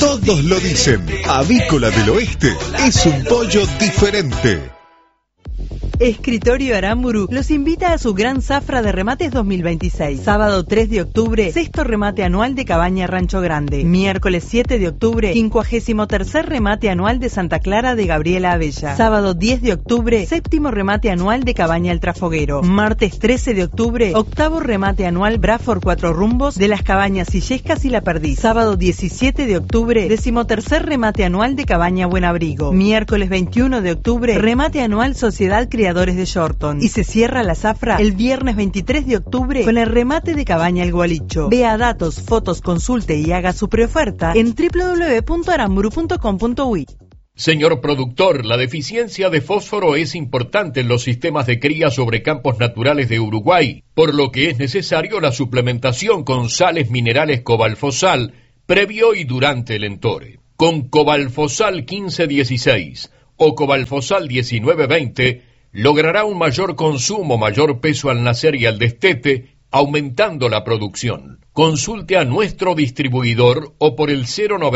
Todos lo dicen, Avícola del Oeste es un pollo diferente. Escritorio Aramburu los invita a su gran zafra de remates 2026. Sábado 3 de octubre, sexto remate anual de Cabaña Rancho Grande. Miércoles 7 de octubre, 53º remate anual de Santa Clara de Gabriela Abella. Sábado 10 de octubre, séptimo remate anual de Cabaña El Trafoguero. Martes 13 de octubre, octavo remate anual Braford Cuatro Rumbos de las Cabañas Illescas y La Perdiz. Sábado 17 de octubre, 13º remate anual de Cabaña Buenabrigo. Miércoles 21 de octubre, remate anual Sociedad Criadores de Shorton. Y se cierra la zafra el viernes 23 de octubre con el remate de Cabaña El Gualicho. Vea datos, fotos, consulte y haga su preoferta en www.aramburu.com.uy. Señor productor, la deficiencia de fósforo es importante en los sistemas de cría sobre campos naturales de Uruguay, por lo que es necesario la suplementación con sales minerales Cobalfosal previo y durante el entore. Con Cobalfosal 1516 o Cobalfosal 1920 logrará un mayor consumo, mayor peso al nacer y al destete, aumentando la producción. Consulte a nuestro distribuidor o por el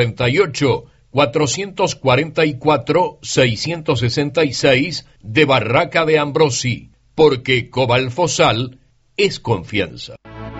098-444-666 de Barraca de Ambrosi, porque Cobalfosal es confianza.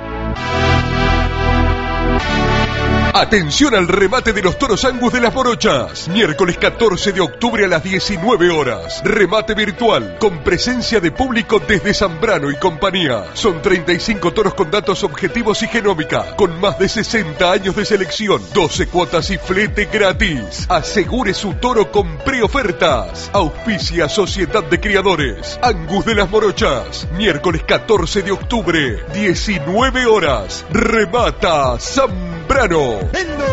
Atención al remate de los toros Angus de las Morochas. Miércoles 14 de octubre a las 19 horas. Remate virtual con presencia de público desde Zambrano y compañía. Son 35 toros con datos objetivos y genómica, con más de 60 años de selección. 12 cuotas y flete gratis. Asegure su toro con preofertas. Auspicia Sociedad de Criadores Angus de las Morochas. Miércoles 14 de octubre, 19 horas. Remata Zambrano.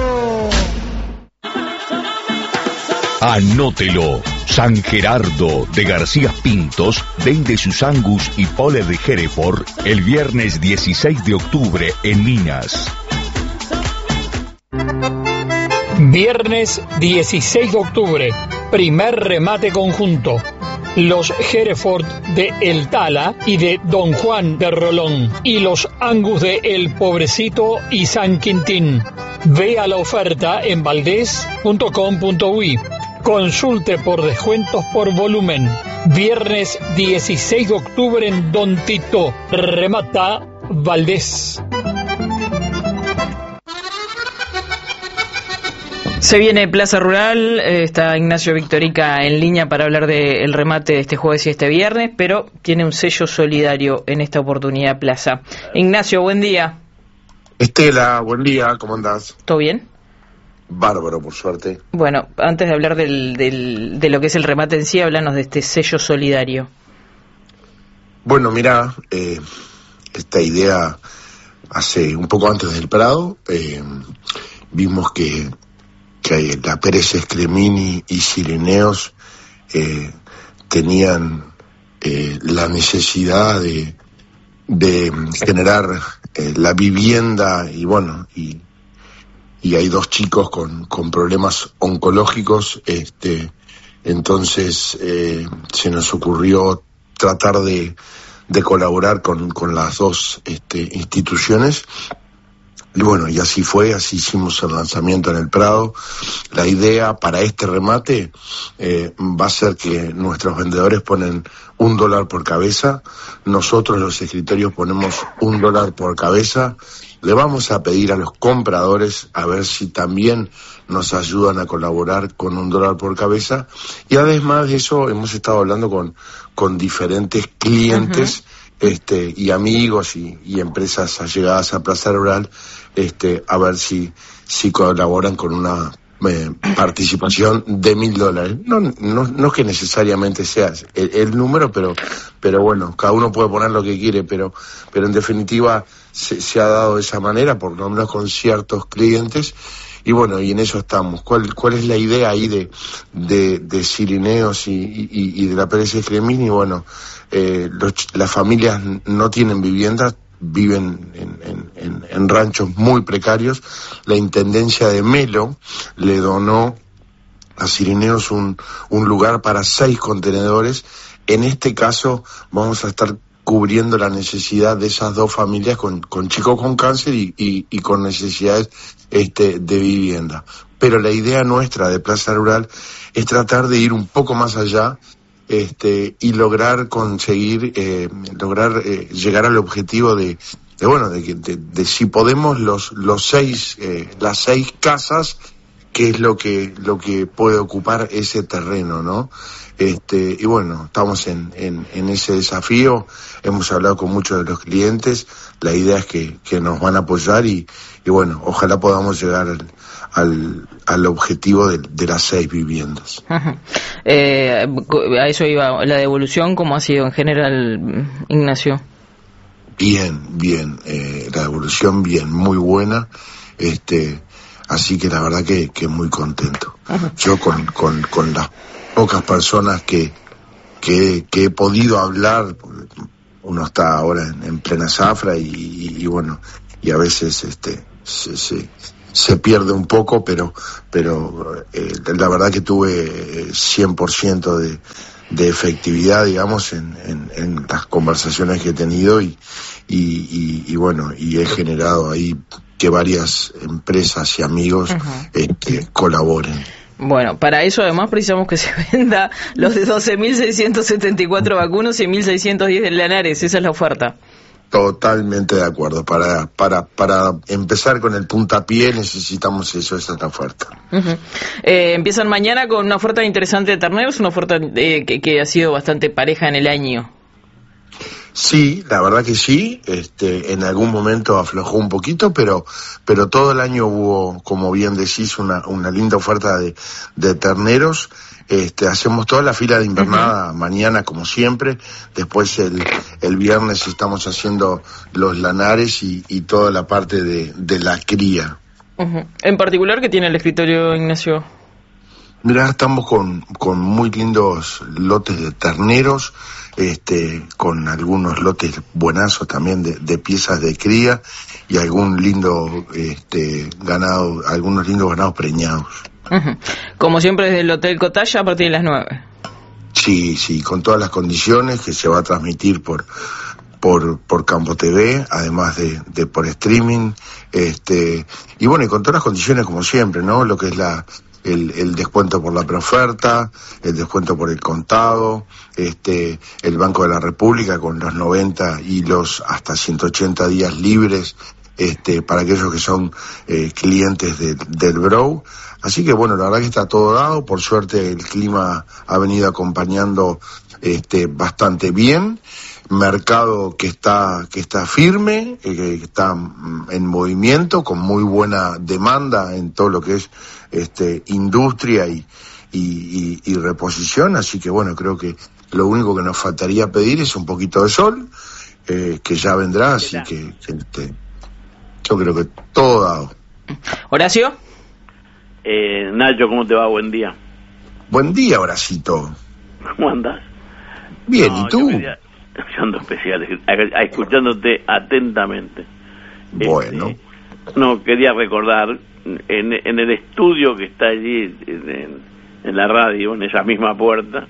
Anótelo. San Gerardo de García Pintos vende sus Angus y pole de Hereford el viernes 16 de octubre en Minas. Viernes 16 de octubre, primer remate conjunto. Los Hereford de El Tala y de Don Juan de Rolón y los Angus de El Pobrecito y San Quintín. Vea la oferta en valdés.com.uy. Consulte por descuentos por volumen. Viernes 16 de octubre en Don Tito. Remata Valdés. Se viene Plaza Rural, está Ignacio Victorica en línea para hablar del remate de este jueves y este viernes, pero tiene un sello solidario en esta oportunidad Plaza. Ignacio, buen día. Estela, buen día, ¿cómo andás? ¿Todo bien? Bárbaro, por suerte. Bueno, antes de hablar de lo que es el remate en sí, háblanos de este sello solidario. Bueno, mirá, esta idea hace un poco antes del Prado, vimos que la Pérez Escremini y Cirineos tenían la necesidad de generar la vivienda y bueno, y hay dos chicos con problemas oncológicos, entonces se nos ocurrió tratar de colaborar con las dos instituciones. Y bueno, y así fue, así hicimos el lanzamiento en el Prado. La idea para este remate va a ser que nuestros vendedores ponen $1 por cabeza, nosotros los escritorios ponemos $1 por cabeza. Le vamos a pedir a los compradores a ver si también nos ayudan a colaborar con $1 por cabeza. Y además de eso hemos estado hablando con diferentes clientes, y amigos y empresas allegadas a Plaza Rural, a ver si colaboran con una participación de $1,000. No es que necesariamente sea el número, pero bueno, cada uno puede poner lo que quiere, pero en definitiva se ha dado de esa manera, por lo menos con ciertos clientes. Y bueno, y en eso estamos. ¿Cuál es la idea ahí de Cirineos y de la Pérez Escremini? Bueno, las familias no tienen viviendas, viven en ranchos muy precarios. La Intendencia de Melo le donó a Cirineos un lugar para 6 contenedores. En este caso vamos a estar cubriendo la necesidad de esas dos familias con chicos con cáncer y con necesidades de vivienda. pero la idea nuestra de Plaza Rural es tratar de ir un poco más allá y lograr conseguir, llegar al objetivo de si podemos las 6 casas, que es lo que puede ocupar ese terreno, ¿no? Y bueno, estamos en ese desafío, hemos hablado con muchos de los clientes, la idea es que nos van a apoyar y bueno, ojalá podamos llegar al objetivo de las 6 viviendas. A eso iba, la devolución, ¿cómo ha sido en general, Ignacio? Bien, la devolución bien, muy buena, así que la verdad que muy contento. Yo con las pocas personas que he podido hablar, uno está ahora en plena zafra y bueno, y a veces se pierde un poco, pero la verdad que tuve 100% de efectividad, digamos, en las conversaciones que he tenido y bueno, y he generado ahí que varias empresas y amigos colaboren. Bueno, para eso además precisamos que se venda los de 12.674 vacunos y 1.610 de Lanares, esa es la oferta. Totalmente de acuerdo. Para empezar con el puntapié necesitamos eso, esa es la oferta. Empiezan mañana con una oferta interesante de terneros, una oferta que ha sido bastante pareja en el año. Sí, la verdad que sí, en algún momento aflojó un poquito, pero todo el año hubo, como bien decís, una linda oferta de terneros. Hacemos toda la fila de invernada mañana como siempre, después el viernes estamos haciendo los lanares y toda la parte de la cría. En particular, ¿qué tiene el escritorio, Ignacio? Mirá, estamos con muy lindos lotes de terneros, con algunos lotes buenazos también de piezas de cría y algún lindo ganado, algunos lindos ganados preñados. Como siempre desde el Hotel Cotalla a partir de las 9. Sí, con todas las condiciones que se va a transmitir por Campo TV, además de por streaming, y bueno, y con todas las condiciones como siempre, ¿no? Lo que es el descuento por la preoferta, el descuento por el contado, el Banco de la República con los 90 y los hasta 180 días libres, para aquellos que son clientes del Brow. Así que bueno, la verdad que está todo dado, por suerte el clima ha venido acompañando bastante bien, mercado que está firme, que está en movimiento, con muy buena demanda en todo lo que es industria y reposición, así que bueno, creo que lo único que nos faltaría pedir es un poquito de sol, que ya vendrá, así que yo creo que todo dado. Horacio. Nacho, ¿cómo te va? Buen día. Buen día, Horacito. ¿Cómo andas? Bien, ¿y tú? Yo ando especial, escuchándote atentamente. Bueno. Quería recordar, en el estudio que está allí, en la radio, en esa misma puerta,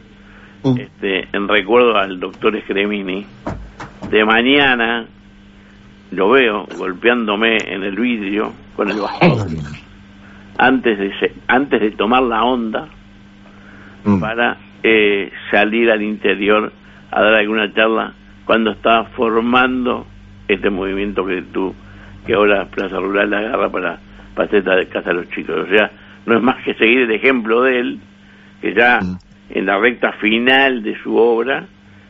en recuerdo al doctor Scremini, de mañana lo veo golpeándome en el vidrio con el bastón, antes de tomar la onda para salir al interior a dar alguna charla cuando estaba formando este movimiento que ahora Plaza Rural la agarra para hacer esta casa de los chicos. O sea, no es más que seguir el ejemplo de él, que ya en la recta final de su obra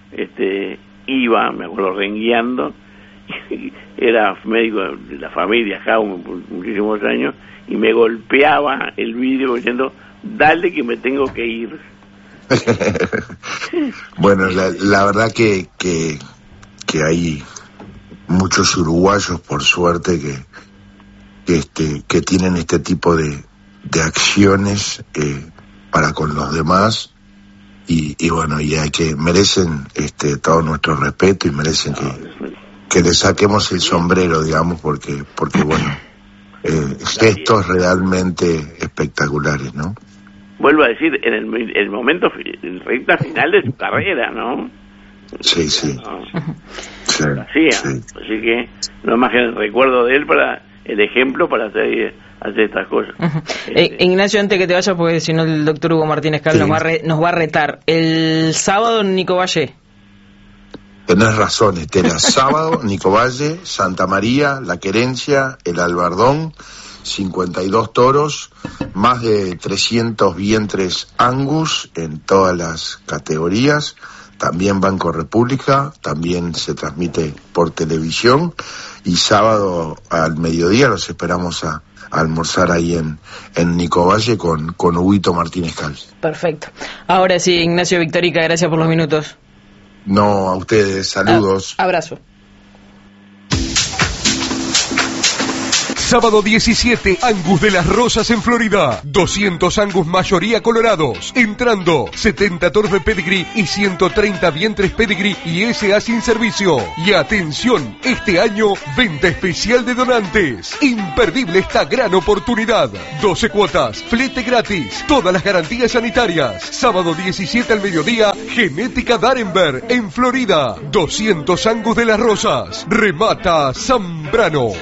iba, me acuerdo, rengueando, era médico de la familia Jaume por muchísimos años, y me golpeaba el vidrio diciendo, dale que me tengo que ir. Bueno, la verdad que hay muchos uruguayos, por suerte, que tienen este tipo de acciones para con los demás, y bueno, y hay que merecen todo nuestro respeto y merecen que le saquemos el sombrero, digamos, porque bueno, gestos realmente espectaculares, ¿no? Vuelvo a decir, en el momento, en recta final de su carrera, ¿no? Sí. Así que no es más que el recuerdo de él, para el ejemplo para hacer estas cosas. Ignacio, antes que te vayas, porque si no el doctor Hugo Martínez Cal nos va a retar. El sábado en Nico Valle. Tenés razón, Estela. Sábado, Nico Valle, Santa María, La Querencia, El Albardón, 52 toros, más de 300 vientres Angus en todas las categorías, también Banco República, también se transmite por televisión, y sábado al mediodía los esperamos a almorzar ahí en Nico Valle con Huguito Martínez Cal. Perfecto. Ahora sí, Ignacio Victorica, gracias por los minutos. No, a ustedes, saludos. Abrazo. Sábado 17, Angus de las Rosas en Florida. 200 Angus mayoría colorados. Entrando, 70 toros de pedigree y 130 vientres pedigree y SA sin servicio. Y atención, este año, venta especial de donantes. Imperdible esta gran oportunidad. 12 cuotas, flete gratis, todas las garantías sanitarias. Sábado 17 al mediodía, Genética Darenberg en Florida. 200 Angus de las Rosas. Remata Zambrano.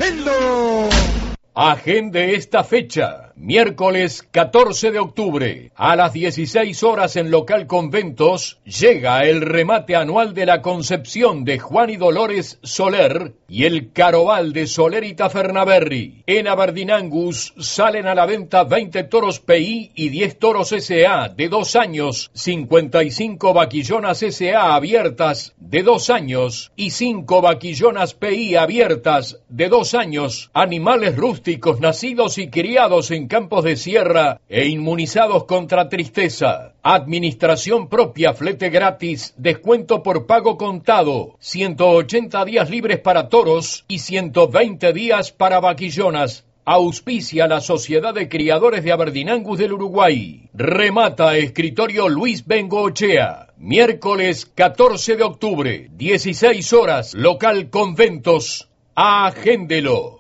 Agende esta fecha, miércoles 14 de octubre, a las 16 horas en Local Conventos, llega el remate anual de la Concepción de Juan y Dolores Soler y el Caroval de Soler y Tafernaberry. En Aberdeen Angus salen a la venta 20 toros PI y 10 toros SA de 2 años, 55 vaquillonas SA abiertas de 2 años y 5 vaquillonas PI abiertas de 2 años, animales rústicos nacidos y criados en campos de sierra e inmunizados contra tristeza. Administración propia, flete gratis, descuento por pago contado, 180 días libres para toros y 120 días para vaquillonas. Auspicia la Sociedad de Criadores de Aberdeen Angus del Uruguay. Remata Escritorio Luis Bengoechea. Miércoles 14 de octubre, 16 horas, Local Conventos. Agéndelo.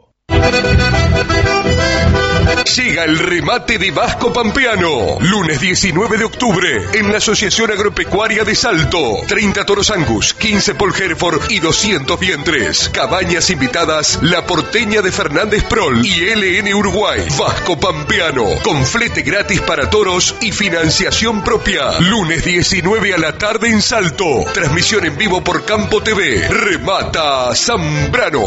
Llega el remate de Vasco Pampeano. Lunes 19 de octubre en la Asociación Agropecuaria de Salto. 30 toros Angus, 15 Paul Hereford y 200 vientres. Cabañas invitadas La Porteña de Fernández Prol y LN Uruguay. Vasco Pampeano, con flete gratis para toros y financiación propia. Lunes 19 a la tarde en Salto. Transmisión en vivo por Campo TV. Remata Zambrano.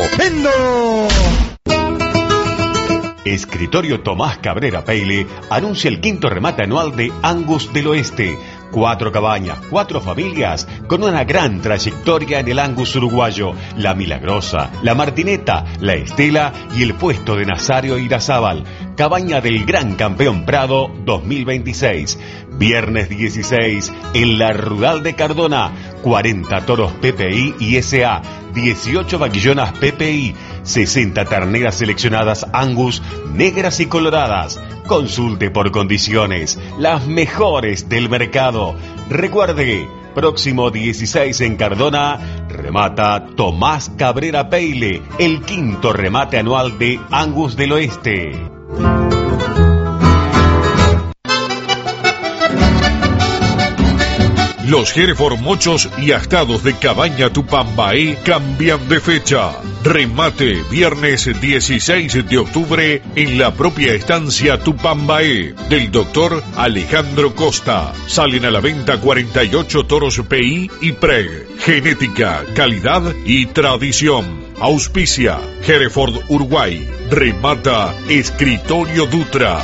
Escritorio Tomás Cabrera Peile anuncia el 5º remate anual de Angus del Oeste. 4 cabañas, 4 familias con una gran trayectoria en el Angus uruguayo. La Milagrosa, la Martineta, la Estela y el puesto de Nazario Irazábal. Cabaña del Gran Campeón Prado 2026. Viernes 16 en la Rural de Cardona. 40 toros PPI y SA. 18 vaquillonas PPI. 60 terneras seleccionadas Angus, negras y coloradas. Consulte por condiciones, las mejores del mercado. Recuerde, próximo 16 en Cardona, remata Tomás Cabrera Peile, el 5º remate anual de Angus del Oeste. Los Hereford mochos y astados de Cabaña Tupambaé cambian de fecha. Remate viernes 16 de octubre en la propia estancia Tupambaé del doctor Alejandro Costa. Salen a la venta 48 toros PI y PREG. Genética, calidad y tradición. Auspicia Hereford Uruguay. Remata Escritorio Dutra.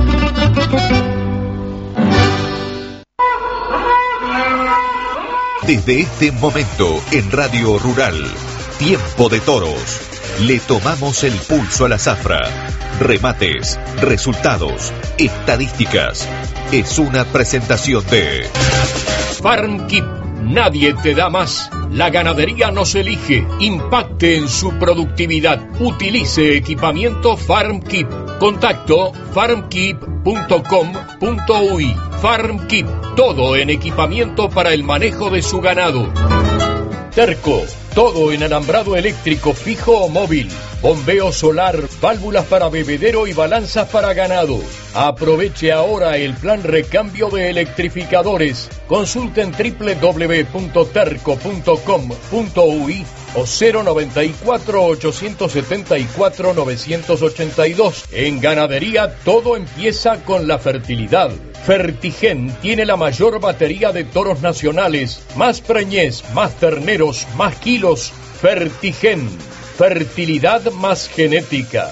Desde este momento en Radio Rural, Tiempo de Toros, le tomamos el pulso a la zafra. Remates, resultados, estadísticas. Es una presentación de FarmKeep. Nadie te da más. La ganadería nos elige. Impacte en su productividad. Utilice equipamiento FarmKeep. Contacto farmkeep.com.uy. FarmKeep. Todo en equipamiento para el manejo de su ganado. Terco. Todo en alambrado eléctrico fijo o móvil, bombeo solar, válvulas para bebedero y balanzas para ganado. Aproveche ahora el plan recambio de electrificadores. Consulten www.terco.com.uy o 094-874-982. En ganadería todo empieza con la fertilidad. Fertigen tiene la mayor batería de toros nacionales, más preñez, más terneros, más kilos. Fertigen, fertilidad más genética.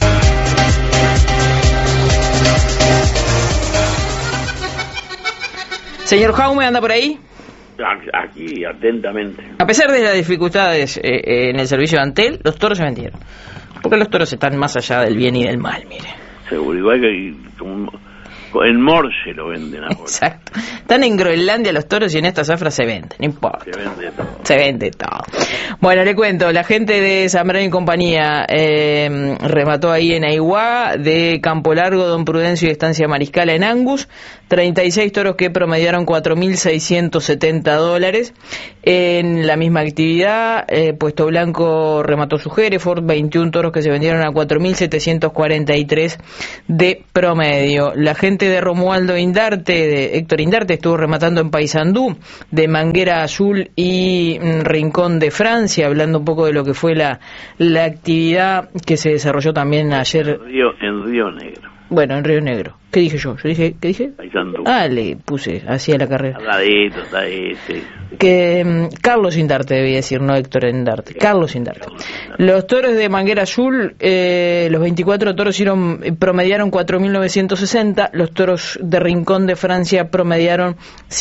Señor Jaume, ¿anda por ahí? Aquí, atentamente. A pesar de las dificultades en el servicio de Antel, los toros se vendieron. Porque los toros están más allá del bien y del mal, mire. Seguro, igual que en Morse lo venden ahora. Exacto. Están en Groenlandia los toros y en esta zafra se venden, no importa. Se vende todo. Se vende todo. Bueno, le cuento, la gente de Zambrano y compañía remató ahí en Aiguá, de Campo Largo, Don Prudencio y Estancia Mariscala en Angus, 36 toros que promediaron $4.670. En la misma actividad, Puesto Blanco remató su Hereford, 21 toros que se vendieron a $4.743 de promedio. La gente de Romualdo Indarte, de Héctor Indarte, estuvo rematando en Paysandú, de Manguera Azul y Rincón de Francia, hablando un poco de lo que fue la actividad que se desarrolló también ayer. En Río Negro. Bueno, en Río Negro. ¿Qué dije yo? ¿Qué dije? Paysandú. Le puse así a la carrera. Habladito, está ahí, sí. Que Carlos Indarte debía decir, no Héctor Indarte. Carlos Indarte. Los toros de Manguera Azul, los 24 toros promediaron 4.960. Los toros de Rincón de Francia promediaron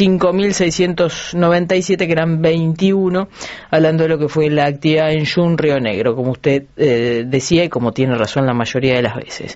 5.697, que eran 21, hablando de lo que fue la actividad en Jun, Río Negro, como usted decía y como tiene razón la mayoría de las veces.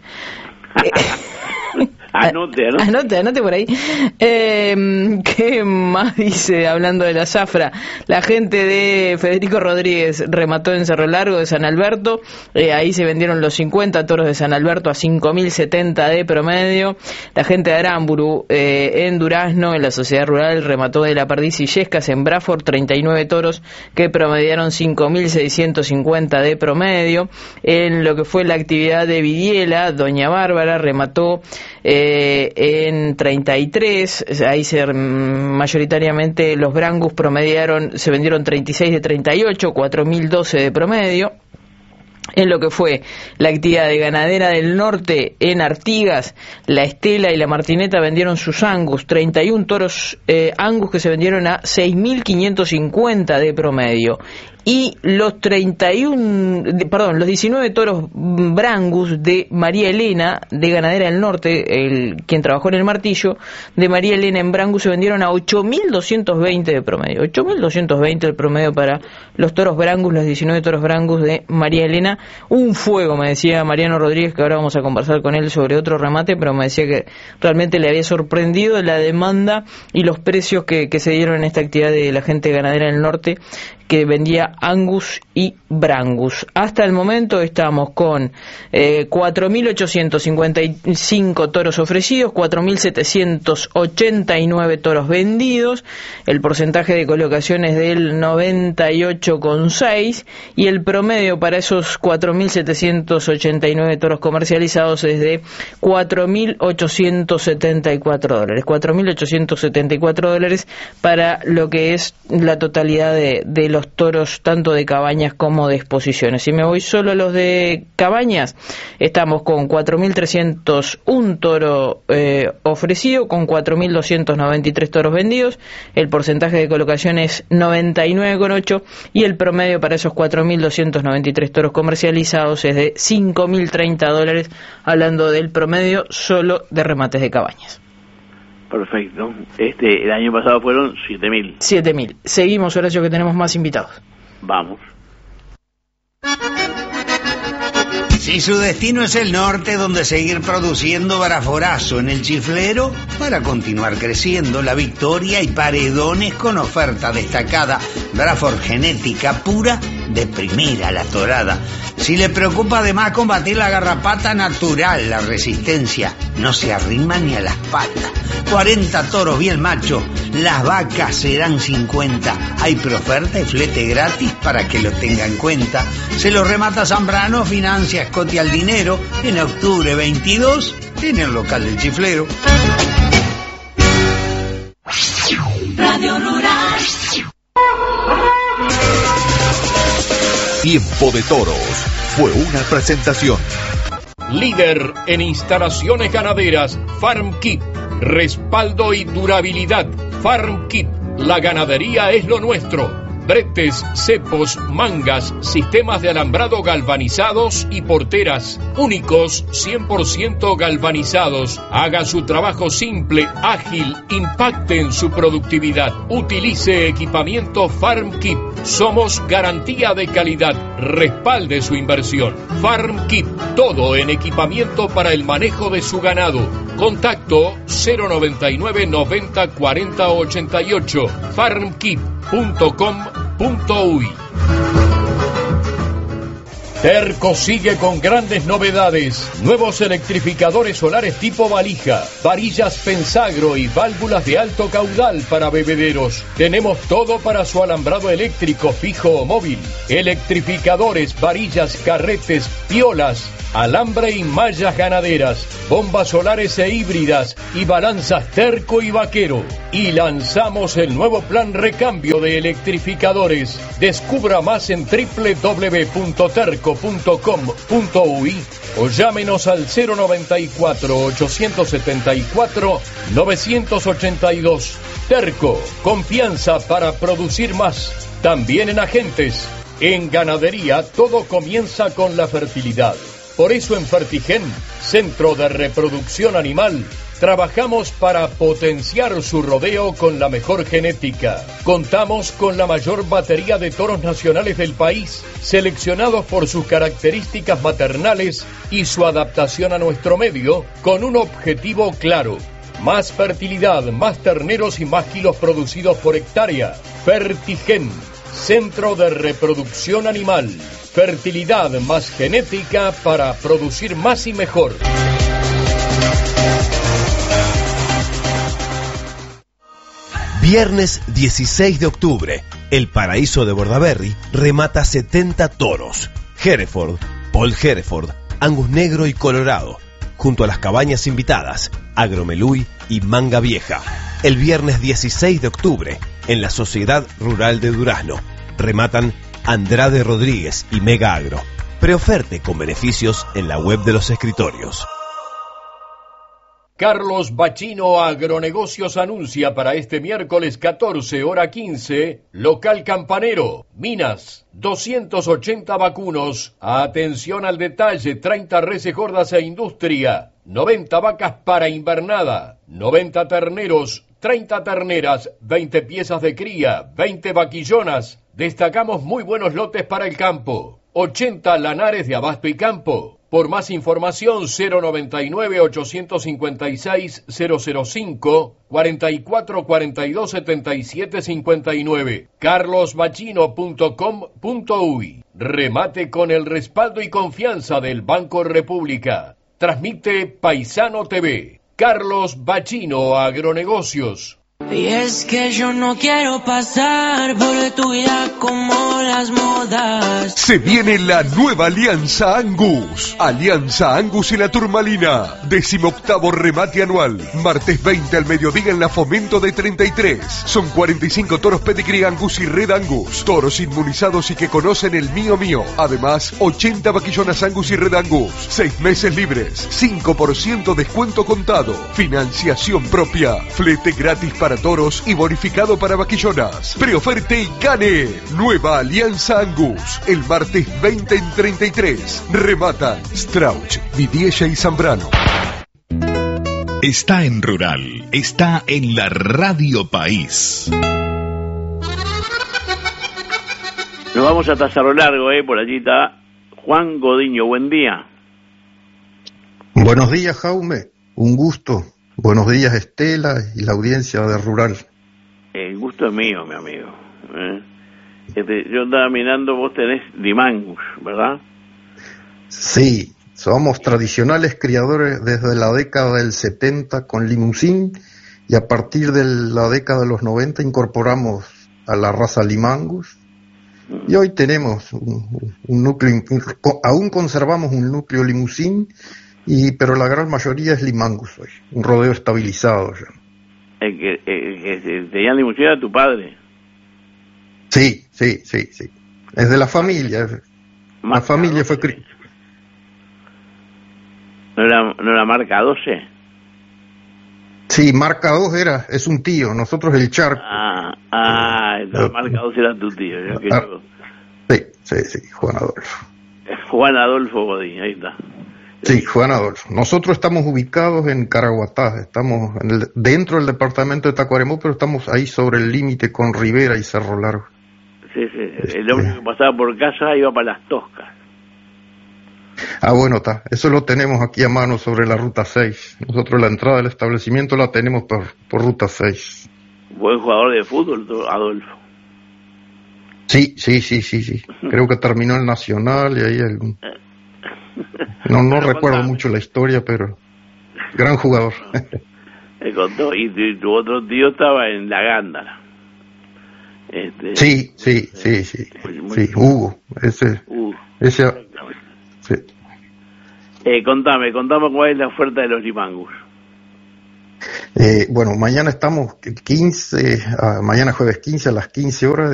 Anote por ahí. ¿Qué más dice hablando de la zafra? La gente de Federico Rodríguez remató en Cerro Largo de San Alberto. Ahí se vendieron los 50 toros de San Alberto a 5.070 de promedio. La gente de Aramburu en Durazno, en la Sociedad Rural, remató de La Perdiz y Yescas en Braford, 39 toros que promediaron 5.650 de promedio. En lo que fue la actividad de Vidiela, Doña Bárbara remató en 33, ahí mayoritariamente los Brangus se vendieron 36 de 38, 4.012 de promedio. En lo que fue la actividad de Ganadera del Norte en Artigas, la Estela y la Martineta vendieron sus Angus, 31 toros Angus que se vendieron a 6.550 de promedio. Y los 19 toros Brangus de María Elena, de Ganadera del Norte, quien trabajó en el Martillo, de María Elena en Brangus, se vendieron a 8.220 de promedio. 8.220 el promedio para los toros Brangus, los 19 toros Brangus de María Elena. Un fuego, me decía Mariano Rodríguez, que ahora vamos a conversar con él sobre otro remate, pero me decía que realmente le había sorprendido la demanda y los precios que se dieron en esta actividad de la gente ganadera del norte, que vendía Angus y Brangus. Hasta el momento estamos con 4.855 toros ofrecidos, 4.789 toros vendidos, el porcentaje de colocación es del 98,6 y el promedio para esos 4.789 toros comercializados es de $4.874. $4.874 para lo que es la totalidad de los toros, tanto de cabañas como de exposiciones. Si me voy solo a los de cabañas, estamos con 4.301 toro ofrecido, con 4.293 toros vendidos, el porcentaje de colocación es 99,8 y el promedio para esos 4.293 toros comercializados es de $5.030, hablando del promedio solo de remates de cabañas. Perfecto. El año pasado fueron 7.000. 7.000. Seguimos, Horacio, que tenemos más invitados. Vamos. Si su destino es el norte, donde seguir produciendo Braforazo en el Chiflero para continuar creciendo, La Victoria y Paredones con oferta destacada, Brafor genética pura deprimir a la torada. Si le preocupa además combatir la garrapata natural, la resistencia no se arrima ni a las patas. 40 toros bien machos, las vacas serán 50. Hay preoferta y flete gratis para que lo tenga en cuenta. Se lo remata Zambrano, financia Scotty al dinero. En octubre 22, en el local del Chiflero. Radio Rural. Tiempo de Toros fue una presentación. Líder en instalaciones ganaderas, FarmKit. Respaldo y durabilidad, FarmKit. La ganadería es lo nuestro. Bretes, cepos, mangas, sistemas de alambrado galvanizados y porteras, únicos 100% galvanizados. Haga su trabajo simple, ágil, impacte en su productividad. Utilice equipamiento FarmKit. Somos garantía de calidad. Respalde su inversión. FarmKit, todo en equipamiento para el manejo de su ganado. Contacto 099 90 40 88. farmkit.com.uy. Terco sigue con grandes novedades. Nuevos electrificadores solares tipo valija, varillas Pensagro y válvulas de alto caudal para bebederos. Tenemos todo para su alambrado eléctrico fijo o móvil. Electrificadores, varillas, carretes, piolas, alambre y mallas ganaderas, bombas solares e híbridas y balanzas Terco y Vaquero. Y lanzamos el nuevo plan recambio de electrificadores. Descubra más en www.terco.com.uy o llámenos al 094-874-982. Terco, confianza para producir más. También en agentes. En ganadería todo comienza con la fertilidad. Por eso en Fertigen, Centro de Reproducción Animal, trabajamos para potenciar su rodeo con la mejor genética. Contamos con la mayor batería de toros nacionales del país, seleccionados por sus características maternales y su adaptación a nuestro medio, con un objetivo claro: más fertilidad, más terneros y más kilos producidos por hectárea. Fertigen, Centro de Reproducción Animal. Fertilidad más genética para producir más y mejor. Viernes 16 de octubre, el Paraíso de Bordaberry remata 70 toros. Hereford, Paul Hereford, Angus Negro y Colorado, junto a las cabañas invitadas, Agromeluy y Manga Vieja. El viernes 16 de octubre, en la Sociedad Rural de Durazno, rematan Andrade Rodríguez y Mega Agro. Preoferte con beneficios en la web de los escritorios. Carlos Bachino Agronegocios anuncia para este miércoles 14, hora 15, local Campanero, Minas, 280 vacunos, atención al detalle, 30 reses gordas e industria, 90 vacas para invernada, 90 terneros, 30 terneras, 20 piezas de cría, 20 vaquillonas. Destacamos muy buenos lotes para el campo, 80 lanares de abasto y campo. Por más información 099-856-005, 4442-7759, carlosbachino.com.uy. Remate con el respaldo y confianza del Banco República. Transmite Paisano TV. Carlos Bachino Agronegocios. Y es que yo no quiero pasar por tu vida como las modas. Se viene la nueva Alianza Angus. Alianza Angus y la Turmalina. 18º remate anual. Martes 20 al mediodía en la Fomento de 33. Son 45 toros Pedigree Angus y Red Angus. Toros inmunizados y que conocen el mío mío. Además, 80 vaquillonas Angus y Red Angus. 6 meses libres. 5% descuento contado. Financiación propia. Flete gratis para toros y bonificado para vaquillonas. Preoferte y gane. Nueva Alianza Angus. El martes 20 en 33. Rematan Strauch, Vidiella y Zambrano. Está en Rural. Está en la Radio País. Nos vamos a Cerro Largo, por allí está Juan Godiño. Buen día. Buenos días, Jaume. Un gusto. Buenos días, Estela y la audiencia de Rural. El gusto es mío, mi amigo. Yo andaba mirando, vos tenés limangus, ¿verdad? Sí, somos tradicionales criadores desde la década del 70 con limusín, y a partir de la década de los 90 incorporamos a la raza limangus, y hoy tenemos un núcleo, aún conservamos un núcleo limusín, pero la gran mayoría es limangus hoy, un rodeo estabilizado ya. El que tenía limusín era tu padre. Sí. Es de la familia. La familia fue... ¿No era marca 12? Sí, marca 2 es un tío, nosotros el Charco. La marca 2 era tu tío. Sí, Juan Adolfo. Juan Adolfo Godín, ahí está. Sí, Juan Adolfo. Nosotros estamos ubicados en Caraguatá, estamos dentro del departamento de Tacuarembó, pero estamos ahí sobre el límite con Rivera y Cerro Largo. Sí. El hombre que pasaba por casa iba para Las Toscas. Bueno, eso lo tenemos aquí a mano sobre la Ruta 6. Nosotros la entrada del establecimiento la tenemos por Ruta 6. Buen jugador de fútbol, Adolfo. Sí. Creo que terminó el Nacional y ahí No recuerdo mucho la historia, pero gran jugador. Me contó, y tu otro tío estaba en la Gándara. Sí, Hugo. Ese. Sí. Contame cuál es la oferta de los limangus. Bueno, mañana estamos mañana jueves 15 a las 15 horas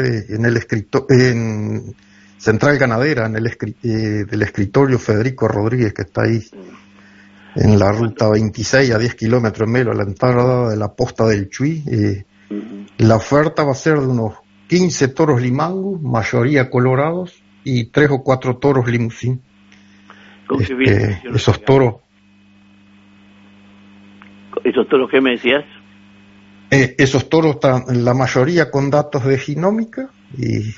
en Central Ganadera, del escritorio Federico Rodríguez, que está ahí en la ruta 26 a 10 kilómetros en Melo, a la entrada de la posta del Chuy. La oferta va a ser de unos 15 toros limangus, mayoría colorados, y 3 o 4 toros limusín. Esos toros. ¿Esos toros qué me decías? Esos toros están la mayoría con datos de ginómica y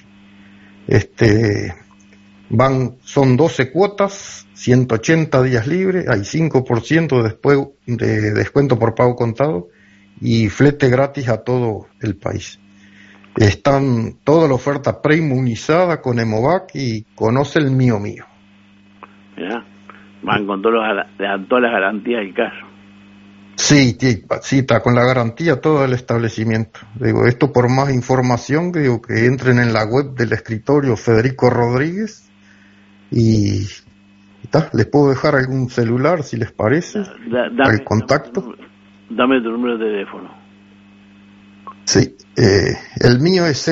son 12 cuotas, 180 días libres, hay 5% de descuento por pago contado y flete gratis a todo el país. Están toda la oferta preinmunizada con Hemovac y Conoce el Mío. Mirá, van con todas las garantías del caso. Sí, está con la garantía todo el establecimiento. Digo, esto por más información, digo que entren en la web del escritorio Federico Rodríguez y les puedo dejar algún celular si les parece, al contacto. Dame tu número de teléfono. Sí, el mío es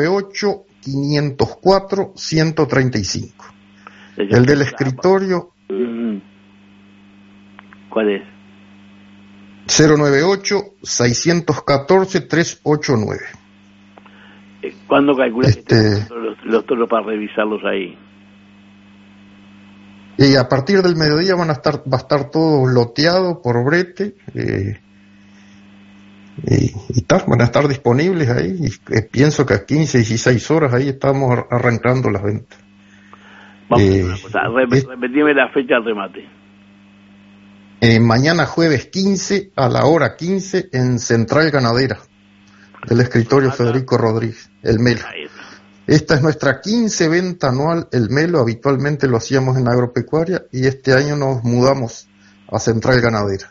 098-504-135. El del escritorio. ¿Cuál es? 098-614-389. ¿Cuándo calculas los toros para revisarlos ahí? Y a partir del mediodía va a estar todo loteado por brete. Van a estar disponibles ahí. Y pienso que a 15, 16 horas ahí estamos arrancando las ventas. Repetime la fecha del remate. Mañana jueves 15 a la hora 15 en Central Ganadera del escritorio Federico Rodríguez, el Melo. Esta es nuestra 15 venta anual, el Melo. Habitualmente lo hacíamos en agropecuaria y este año nos mudamos a Central Ganadera.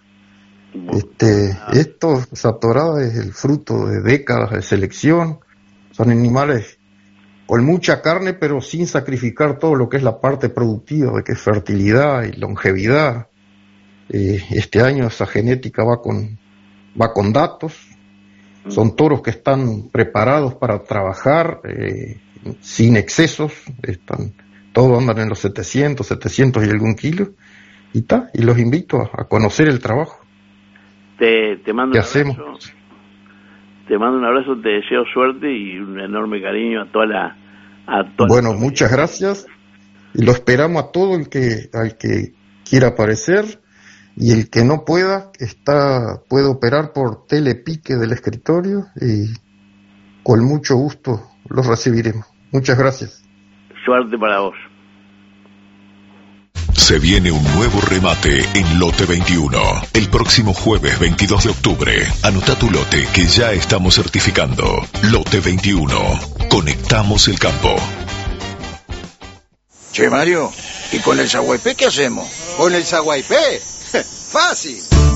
Esa torada es el fruto de décadas de selección. Son animales con mucha carne, pero sin sacrificar todo lo que es la parte productiva, de que es fertilidad y longevidad. Este año esa genética va con datos. Son toros que están preparados para trabajar sin excesos. Todos andan en los 700 y algún kilo. Y los invito a conocer el trabajo. Te mando ¿Qué un hacemos? abrazo. Te mando un abrazo, te deseo suerte y un enorme cariño a toda Bueno, muchas gracias. Y lo esperamos a todo al que quiera aparecer. Y el que no pueda, puede operar por telepique del escritorio y con mucho gusto los recibiremos. Muchas gracias. Suerte para vos. Se viene un nuevo remate en Lote 21. El próximo jueves 22 de octubre. Anota tu lote que ya estamos certificando. Lote 21. conectamos el campo. Che, Mario, ¿y con el Saguaypé qué hacemos? ¿Con el Saguaypé? ¡Fácil!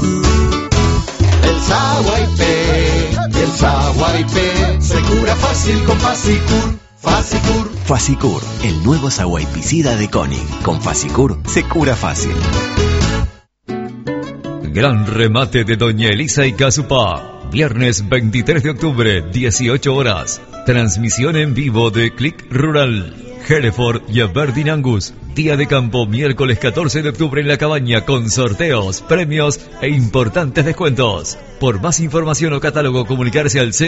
El Saguaypé se cura fácil con Fasicur. Fasicur, el nuevo saguaypicida de Koenig. Con Fasicur se cura fácil. Gran remate de Doña Elisa y Casupá. Viernes 23 de octubre, 18 horas. Transmisión en vivo de Click Rural. Hereford y Aberdeen Angus. Día de campo, miércoles 14 de octubre en La Cabaña, con sorteos, premios e importantes descuentos. Por más información o catálogo, comunicarse al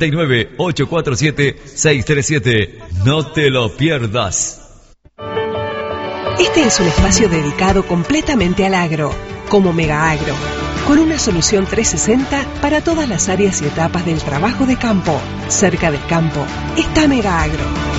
099-847-637. No te lo pierdas. Este es un espacio dedicado completamente al agro, como Mega Agro, con una solución 360 para todas las áreas y etapas del trabajo de campo. Cerca del campo está Mega Agro.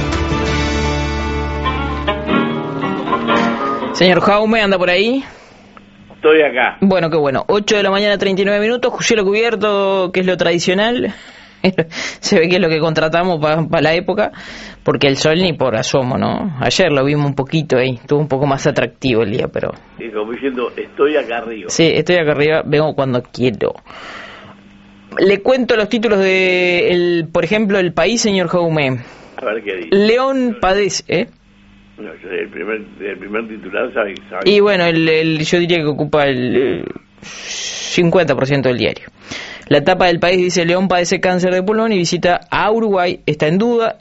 Señor Jaume, ¿anda por ahí? Estoy acá. Bueno, qué bueno. 8 de la mañana, 39 minutos, cielo cubierto, que es lo tradicional. Se ve que es lo que contratamos para la época, porque el sol ni por asomo, ¿no? Ayer lo vimos un poquito ahí, estuvo un poco más atractivo el día, pero... Y como diciendo, estoy acá arriba. Sí, estoy acá arriba, vengo cuando quiero. Le cuento los títulos de, por ejemplo, El País, señor Jaume. A ver qué dice. León padece, No, el primer titular sabe. Y bueno, yo diría que ocupa el 50% del diario. La tapa del País dice: León padece cáncer de pulmón y visita a Uruguay, está en duda.